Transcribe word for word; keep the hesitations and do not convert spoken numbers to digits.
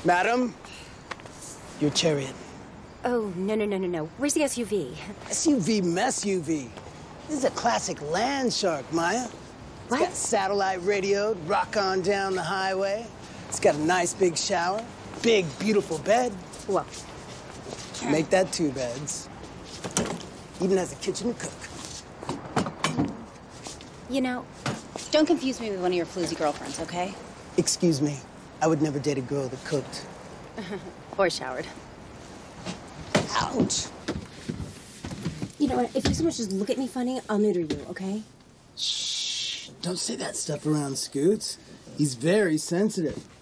Madam, your chariot. Oh, no, no, no, no, no. Where's the S U V? S U V, mess U V. This is a classic land shark, Maya. It's What? got satellite radio, rock on down the highway. It's got a nice big shower, big, beautiful bed. Whoa. Make that two beds. Even has a kitchen to cook. You know, don't confuse me with one of your floozy girlfriends, okay? Excuse me, I would never date a girl that cooked. Or showered. Ouch. You know what? If you so much as look at me funny, I'll neuter you, okay? Shh, don't say that stuff around Scoots. He's very sensitive.